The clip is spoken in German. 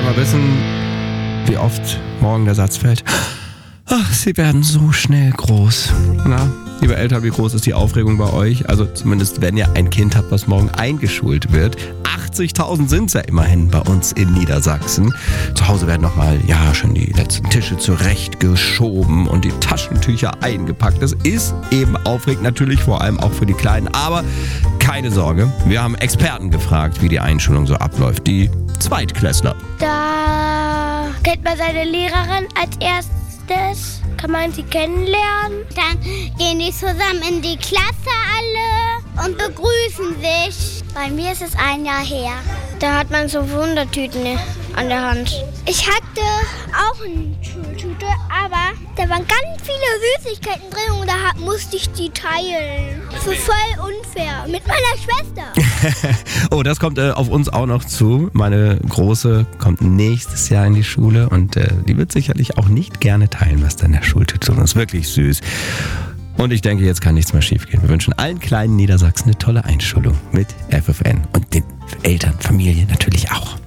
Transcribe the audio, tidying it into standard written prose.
mal wissen, wie oft morgen der Satz fällt: Ach, sie werden so schnell groß. Na, liebe Eltern, wie groß ist die Aufregung bei euch? Also zumindest, wenn ihr ein Kind habt, was morgen eingeschult wird. 80.000 sind es ja immerhin bei uns in Niedersachsen. Zu Hause werden nochmal, schon die letzten Tische zurechtgeschoben und die Taschentücher eingepackt. Das ist eben aufregend, natürlich vor allem auch für die Kleinen. Aber keine Sorge, wir haben Experten gefragt, wie die Einschulung so abläuft. Die Zweitklässler. Da kennt man seine Lehrerin als erstes. Kann man sie kennenlernen. Dann gehen die zusammen in die Klasse alle und begrüßen sich. Bei mir ist es 1 Jahr her. Da hat man so Wundertüten an der Hand. Ich hatte auch eine Schultüte, aber da waren ganz viele Süßigkeiten drin und da musste ich die teilen. Das ist voll unfair. Mit meiner Schwester. Oh, das kommt auf uns auch noch zu. Meine Große kommt nächstes Jahr in die Schule und die wird sicherlich auch nicht gerne teilen, was da in der Schultüte ist. Das ist wirklich süß. Und ich denke, jetzt kann nichts mehr schiefgehen. Wir wünschen allen kleinen Niedersachsen eine tolle Einschulung mit FFN und den Eltern, Familien natürlich auch.